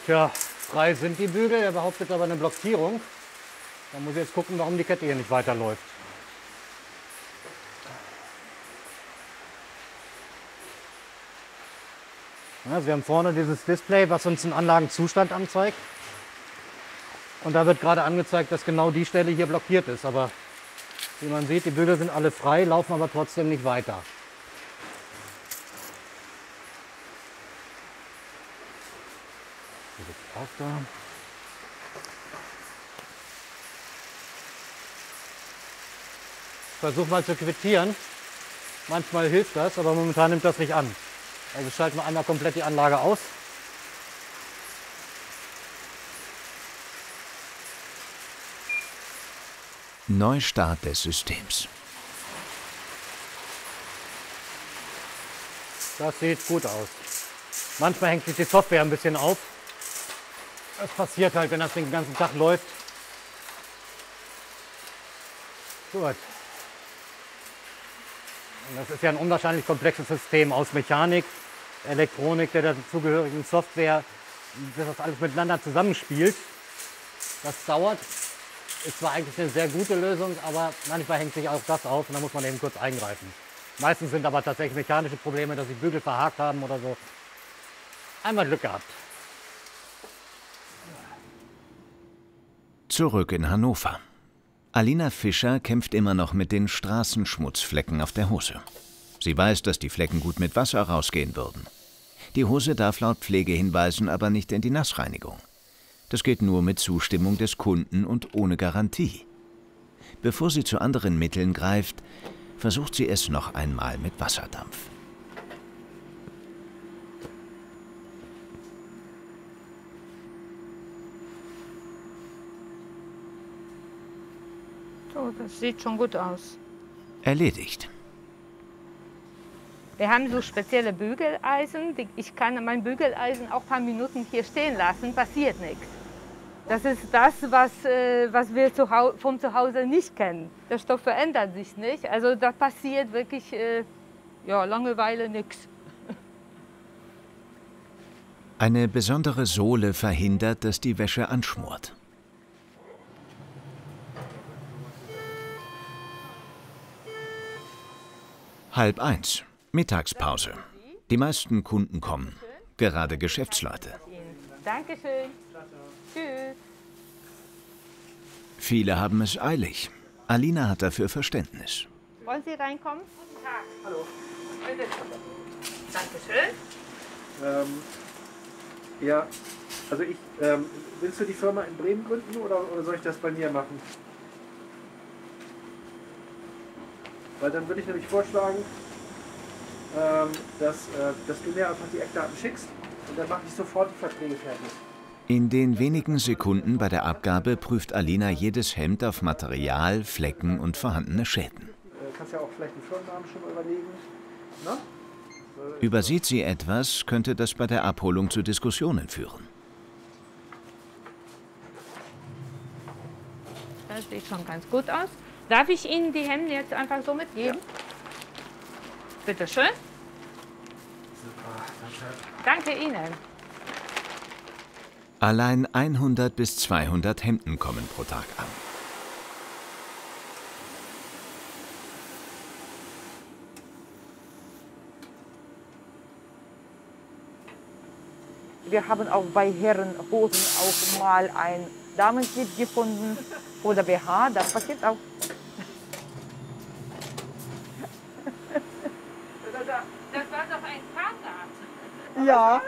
Tja, frei sind die Bügel, er behauptet aber eine Blockierung. Da muss ich jetzt gucken, warum die Kette hier nicht weiterläuft. Also wir haben vorne dieses Display, was uns den Anlagenzustand anzeigt. Und da wird gerade angezeigt, dass genau die Stelle hier blockiert ist. Aber wie man sieht, die Bügel sind alle frei, laufen aber trotzdem nicht weiter. Auch da. Ich versuche mal zu quittieren. Manchmal hilft das, aber momentan nimmt das nicht an. Also schalten wir einmal komplett die Anlage aus. Neustart des Systems. Das sieht gut aus. Manchmal hängt sich die Software ein bisschen auf. Das passiert halt, wenn das den ganzen Tag läuft. Gut. Und das ist ja ein unwahrscheinlich komplexes System aus Mechanik, Elektronik, der dazugehörigen Software, dass das alles miteinander zusammenspielt. Das dauert. Ist zwar eigentlich eine sehr gute Lösung, aber manchmal hängt sich auch das auf und da muss man eben kurz eingreifen. Meistens sind aber tatsächlich mechanische Probleme, dass sich Bügel verhakt haben oder so. Einmal Glück gehabt. Zurück in Hannover. Alina Fischer kämpft immer noch mit den Straßenschmutzflecken auf der Hose. Sie weiß, dass die Flecken gut mit Wasser rausgehen würden. Die Hose darf laut Pflegehinweisen aber nicht in die Nassreinigung. Das geht nur mit Zustimmung des Kunden und ohne Garantie. Bevor sie zu anderen Mitteln greift, versucht sie es noch einmal mit Wasserdampf. So, das sieht schon gut aus. Erledigt. Wir haben so spezielle Bügeleisen. Ich kann mein Bügeleisen auch ein paar Minuten hier stehen lassen, passiert nichts. Das ist das, was wir vom Zuhause nicht kennen. Der Stoff verändert sich nicht, also da passiert wirklich Langeweile nichts. Eine besondere Sohle verhindert, dass die Wäsche anschmort. Halb eins. Mittagspause. Die meisten Kunden kommen. Gerade Geschäftsleute. Dankeschön. Tschüss. Viele haben es eilig. Alina hat dafür Verständnis. Wollen Sie reinkommen? Guten Tag. Hallo. Bitte. Dankeschön. Ja, also willst du die Firma in Bremen gründen oder soll ich das bei mir machen? Weil dann würde ich nämlich vorschlagen, dass du mir einfach die Eckdaten schickst und dann mache ich sofort die Verträge fertig. In den wenigen Sekunden bei der Abgabe prüft Alina jedes Hemd auf Material, Flecken und vorhandene Schäden. Kannst ja auch vielleicht einen Firmennamen schon mal überlegen. Na? Übersieht sie etwas, könnte das bei der Abholung zu Diskussionen führen. Das sieht schon ganz gut aus. Darf ich Ihnen die Hemden jetzt einfach so mitgeben? Ja. Bitte schön. Super, danke Ihnen. Allein 100 bis 200 Hemden kommen pro Tag an. Wir haben auch bei Herrenhosen auch mal ein Damenslip gefunden oder BH, das passiert auch. Das war doch ein Partner. Ja.